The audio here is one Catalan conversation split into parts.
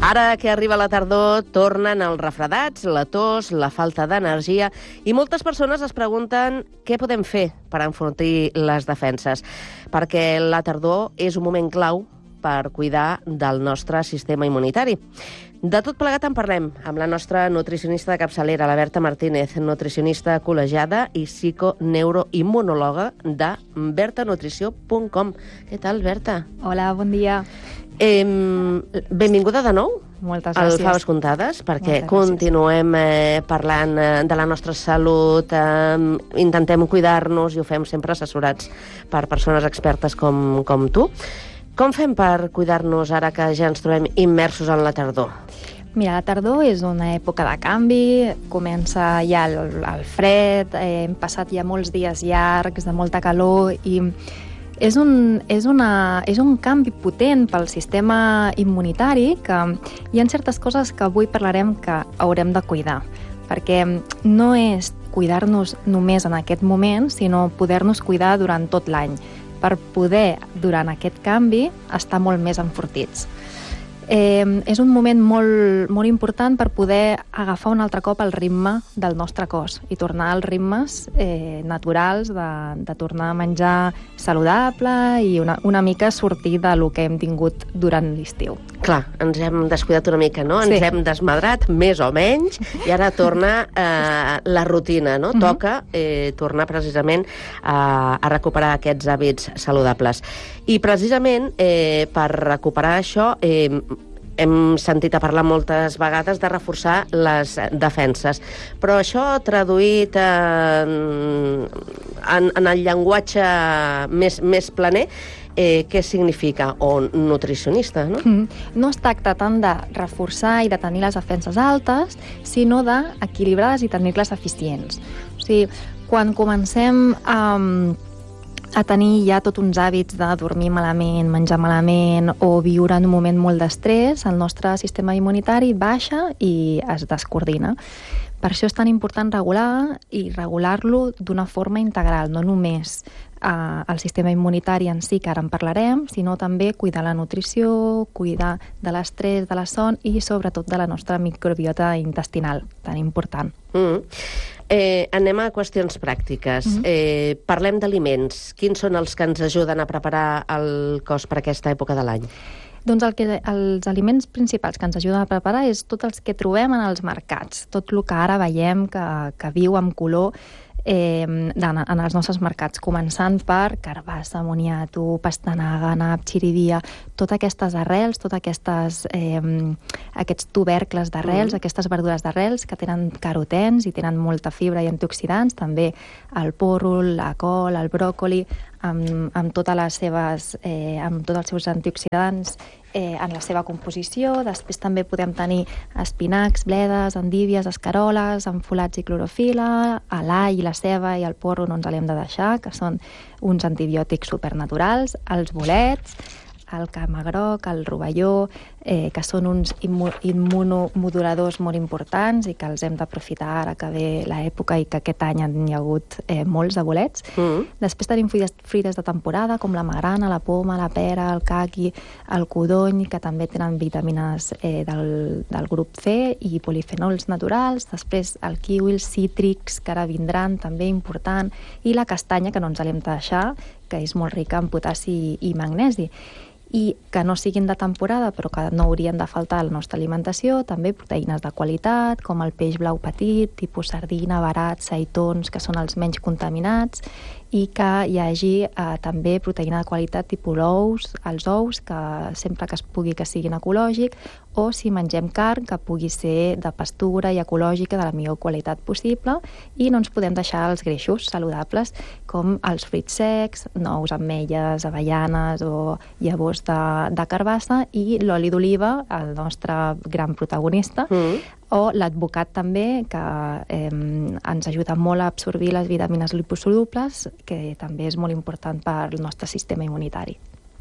Ara que arriba la tardor, tornen els refredats, la tos, la falta d'energia i moltes persones es pregunten què podem fer per enfortir les defenses, perquè la tardor és un moment clau per cuidar del nostre sistema immunitari. De tot plegat en parlem amb la nostra nutricionista de capçalera, la Berta Martínez, nutricionista col·legiada i psiconeuroimmunòloga de bertanutrició.com. Què tal, Berta? Hola, bon dia. Benvinguda de nou. Moltes gràcies. Al Faves Comptades, perquè continuem parlant de la nostra salut, intentem cuidar-nos i ho fem sempre assessorats per persones expertes com tu. Com fem per cuidar-nos ara que ja ens trobem immersos en la tardor? Mira, la tardor és una època de canvi, comença ja el fred, hem passat ja molts dies llargs de molta calor i és un canvi potent pel sistema immunitari, que hi ha certes coses que avui parlarem que haurem de cuidar, perquè no és cuidar-nos només en aquest moment, sinó poder-nos cuidar durant tot l'any, per poder, durant aquest canvi, estar molt més enfortits. És un moment molt important per poder agafar un altre cop el ritme del nostre cos i tornar als ritmes naturals de tornar a menjar saludable i una mica sortir del que hem tingut durant l'estiu. Clar, ens hem descuidat una mica, no? Sí. Ens hem desmadrat, més o menys, i ara torna la rutina, no? Toca tornar precisament a recuperar aquests hàbits saludables. I precisament per recuperar això hem sentit a parlar moltes vegades de reforçar les defenses. Però això traduït en el llenguatge més planer, què significa? O nutricionista, no? No es tracta tant de reforçar i de tenir les defenses altes, sinó d'equilibrar-les i tenir-les eficients. O sigui, quan comencem a tenir ja tots uns hàbits de dormir malament, menjar malament o viure en un moment molt d'estrès, el nostre sistema immunitari baixa i es descoordina. Per això és tan important regular-lo d'una forma integral, no només el sistema immunitari en si, que ara en parlarem, sinó també cuidar la nutrició, cuidar de l'estrès, de la son i sobretot de la nostra microbiota intestinal, tan important. Anem a qüestions pràctiques. Parlem d'aliments. Quins són els que ens ajuden a preparar el cos per aquesta època de l'any? Doncs els aliments principals que ens ajuden a preparar és tots els que trobem en els mercats, tot el que ara veiem que viu amb color en els nostres mercats, començant per carbassa, moniato, pastanaga, nap, xirivia, totes aquestes arrels, aquests tubercles d'arrels, aquestes verdures d'arrels que tenen carotens i tenen molta fibra i antioxidants, també el porro, la col, el bròcoli, amb tots els seus antioxidants en la seva composició. Després també podem tenir espinacs, bledes, endívies, escaroles, enfolats i clorofila, l'all i la ceba i el porro no ens l'hem de deixar, que són uns antibiòtics supernaturals, els bolets, el camagroc, el rovelló, que són uns immunomoduladors molt importants i que els hem d'aprofitar ara que ve l'època i que aquest any hi ha hagut molts de bolets. Després tenim fruites de temporada com la magrana, la poma, la pera, el caqui, el codony, que també tenen vitamines del grup C i polifenols naturals. Després el kiwi, els cítrics, que ara vindran, també important, i la castanya, que no ens l'hem de deixar, que és molt rica en potassi i magnesi. I que no siguin de temporada, però que no haurien de faltar a la nostra alimentació, també proteïnes de qualitat, com el peix blau petit, tipus sardina, verat, seitons, que són els menys contaminats, i que hi hagi també proteïna de qualitat tipus els ous, que sempre que es pugui que siguin ecològics, o si mengem carn, que pugui ser de pastura i ecològica de la millor qualitat possible, i no ens podem deixar els greixos saludables, com els fruits secs, nous, ametlles, avellanes o llavors de carbassa, i l'oli d'oliva, el nostre gran protagonista, o l'advocat també, que ens ajuda molt a absorbir les vitamines liposolubles, que també és molt important per al nostre sistema immunitari.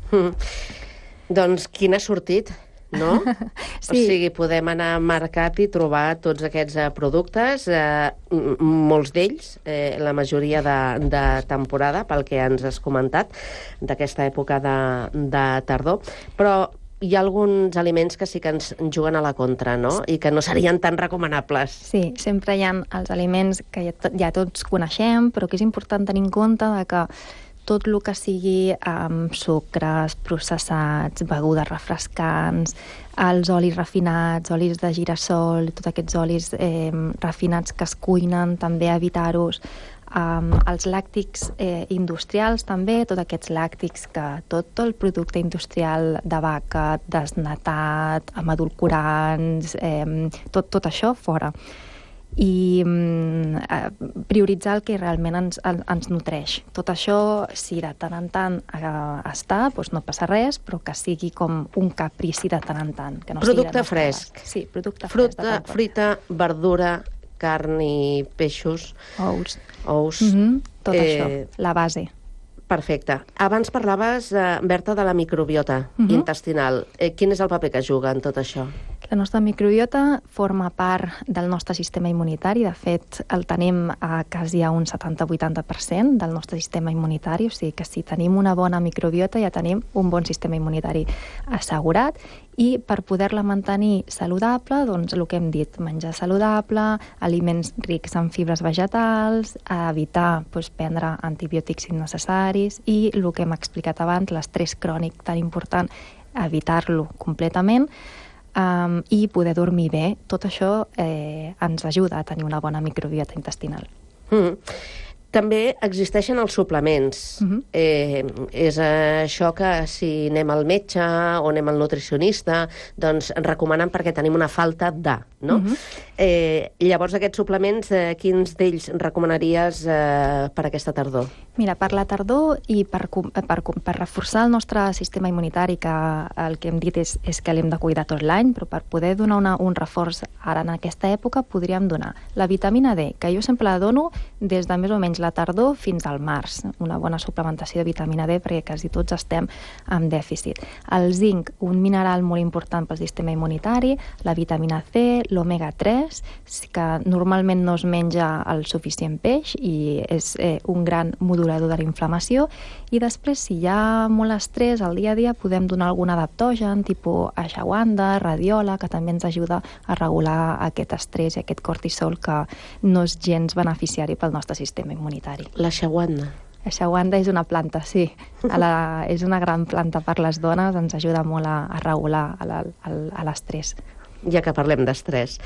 Doncs quin ha sortit, no? Sí. O sigui, podem anar al mercat i trobar tots aquests productes, molts d'ells, la majoria de temporada, pel que ens has comentat, d'aquesta època de tardor. Però hi ha alguns aliments que sí que ens juguen a la contra, no? I que no serien tan recomanables. Sí, sempre hi ha els aliments que ja tots coneixem, però que és important tenir en compte que tot el que sigui sucres, processats, begudes refrescants, els olis refinats, olis de girassol, tots aquests olis refinats que es cuinen, també evitar-los. Els làctics industrials també, tots aquests làctics que tot el producte industrial de vaca, desnatat, amb edulcorants, tot això fora. I prioritzar el que realment ens nutreix. Tot això, si de tant en tant està, doncs no passa res, però que sigui com un caprici de tant en tant. Que no producte fresc. Sí, producte fresc. Fruita, fruita, verdura, carn i peixos. Ous. Tot això, la base. Perfecte. Abans parlaves, Berta, de la microbiota intestinal. Quin és el paper que juga en tot això? La nostra microbiota forma part del nostre sistema immunitari. De fet, el tenim quasi a un 70-80% del nostre sistema immunitari. O sigui que si tenim una bona microbiota ja tenim un bon sistema immunitari assegurat. I per poder-la mantenir saludable, doncs el que hem dit, menjar saludable, aliments rics en fibres vegetals, evitar prendre antibiòtics innecessaris i el que hem explicat abans, l'estrès crònic tan important, evitar-lo completament i poder dormir bé. Tot això ens ajuda a tenir una bona microbiota intestinal. També existeixen els suplements. És això que si anem al metge o anem al nutricionista, doncs ens recomanen perquè tenim una falta de, no? Llavors, aquests suplements, quins d'ells recomanaries per aquesta tardor? Mira, per la tardor i per reforçar el nostre sistema immunitari, que el que hem dit és que l'hem de cuidar tot l'any, però per poder donar un reforç ara en aquesta època podríem donar la vitamina D, que jo sempre la dono des de més o menys la tardor fins al març, una bona suplementació de vitamina D perquè quasi tots estem amb dèficit. El zinc, un mineral molt important pel sistema immunitari, la vitamina C, l'omega 3, que normalment no es menja el suficient peix i és un gran modulador de la inflamació, i després si hi ha molt estrès al dia a dia podem donar algun adaptogen, tipus ashwagandha, radiola, que també ens ajuda a regular aquest estrès i aquest cortisol que no és gens beneficiari pel nostre sistema immunitari. La ashwagandha. Ashwagandha és una planta, sí. És una gran planta per les dones, ens ajuda molt a regular l'estrès. Ja que parlem d'estrès.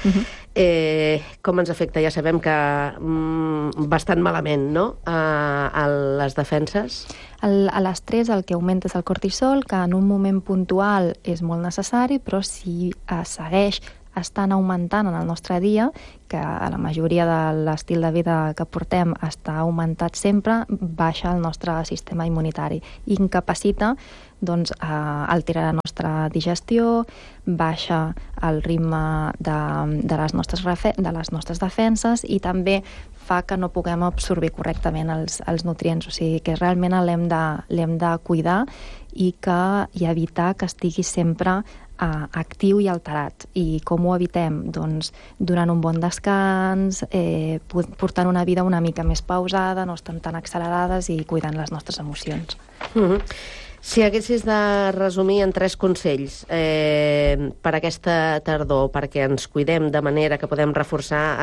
Com ens afecta? Ja sabem que bastant malament, no?, a les defenses. L'estrès el que augmenta és el cortisol, que en un moment puntual és molt necessari, però si segueix estan augmentant en el nostre dia, que a la majoria de l'estil de vida que portem està augmentat sempre, baixa el nostre sistema immunitari i incapacita, doncs, altera la nostra digestió, baixa el ritme de les nostres defenses i també fa que no puguem absorbir correctament els nutrients. O sigui que realment l'hem de cuidar i evitar que estigui sempre actiu i alterat. I com ho evitem? Doncs donant un bon descans, portant una vida una mica més pausada, no estan tan accelerades i cuidant les nostres emocions. Si haguessis de resumir en 3 consells per aquesta tardor, perquè ens cuidem de manera que podem reforçar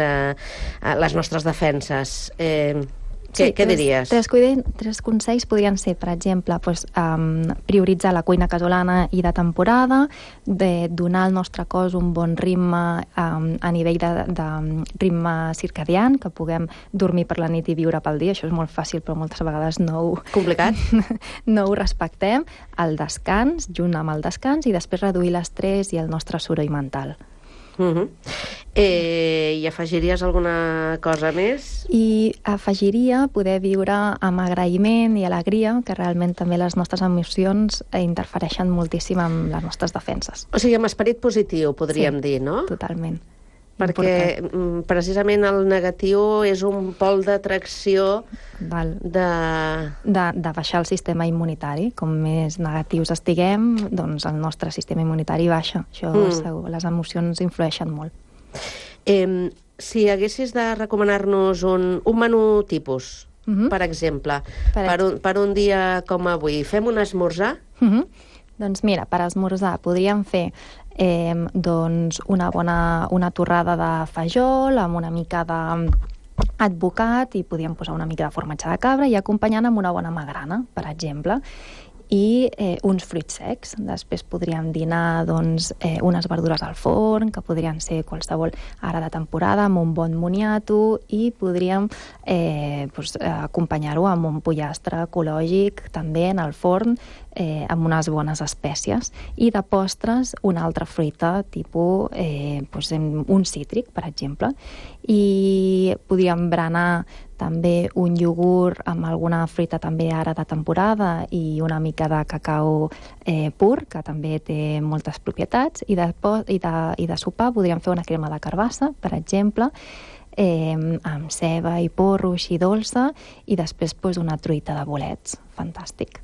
les nostres defenses, què diries? Tres consells podrien ser, per exemple, prioritzar la cuina casolana i de temporada, donar al nostre cos un bon ritme a nivell de ritme circadian, que puguem dormir per la nit i viure pel dia. Això és molt fàcil, però moltes vegades complicat. No ho respectem. El descans, junt amb el descans, i després reduir l'estrès i el nostre soroll mental. I afegiries alguna cosa més? I afegiria poder viure amb agraïment i alegria, que realment també les nostres emocions interfereixen moltíssim amb les nostres defenses. O sigui, amb esperit positiu, podríem dir, no? Totalment. Perquè precisament el negatiu és un pol d'atracció de baixar el sistema immunitari. Com més negatius estiguem, doncs el nostre sistema immunitari baixa. Això segur, les emocions influeixen molt. Si haguessis de recomanar-nos un menú tipus, per exemple, per un dia com avui, fem un esmorzar? Doncs mira, per esmorzar podríem fer doncs una torrada de fajol amb una mica d'advocat i podríem posar una mica de formatge de cabra i acompanyant amb una bona magrana, per exemple, i uns fruits secs. Després podríem dinar doncs, unes verdures al forn, que podrien ser qualsevol ara de temporada, amb un bon moniato, i podríem acompanyar-ho amb un pollastre ecològic, també en el forn, amb unes bones espècies. I de postres, una altra fruita, tipus un cítric, per exemple. I podríem berenar també un iogurt amb alguna fruita també ara de temporada i una mica de cacau pur, que també té moltes propietats, i de sopar podríem fer una crema de carbassa, per exemple, amb ceba i porro, així dolça, i després una truita de bolets. Fantàstic.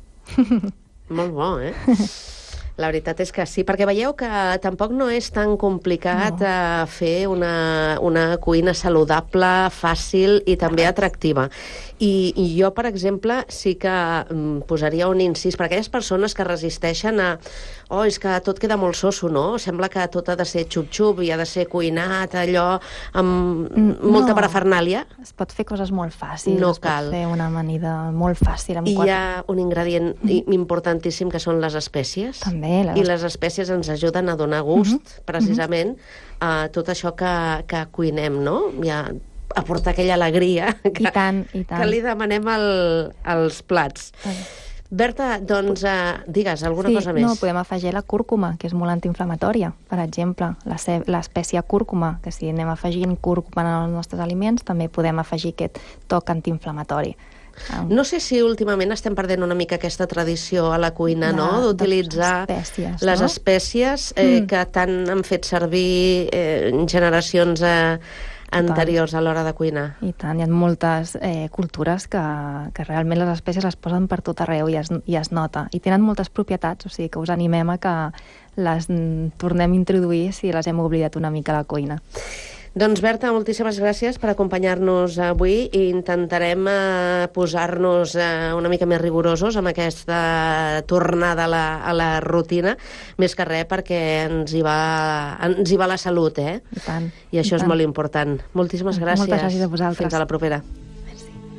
Molt bo, La veritat és que sí, perquè veieu que tampoc no és tan complicat fer una cuina saludable, fàcil i també atractiva. I jo, per exemple, sí que posaria un incís per aquelles persones que resisteixen a és que tot queda molt soso, no? Sembla que tot ha de ser xup-xup i ha de ser cuinat, allò, amb molta parafernàlia. Es pot fer coses molt fàcils. No cal. Es pot fer una amanida molt fàcil. I hi ha un ingredient importantíssim que són les espècies. També. I les espècies ens ajuden a donar gust, precisament, a tot això que cuinem, no? I a aportar aquella alegria que li demanem als plats. Berta, doncs, digues alguna cosa més. No, podem afegir la cúrcuma, que és molt antiinflamatòria, per exemple. L'espècie cúrcuma, que si anem afegint cúrcuma en els nostres aliments, també podem afegir aquest toc antiinflamatori. No sé si últimament estem perdent una mica aquesta tradició a la cuina, no?, d'utilitzar les espècies que tant han fet servir generacions anteriors a l'hora de cuinar. I tant, hi ha moltes cultures que realment les espècies les posen per tot arreu i es nota. I tenen moltes propietats, o sigui que us animem a que les tornem a introduir si les hem oblidat una mica a la cuina. Doncs, Berta, moltíssimes gràcies per acompanyar-nos avui i intentarem posar-nos una mica més rigorosos amb aquesta tornada a la rutina, més que res perquè ens hi va la salut, I tant. I això és molt important. Moltíssimes gràcies. Moltes gràcies a vosaltres. Fins a la propera.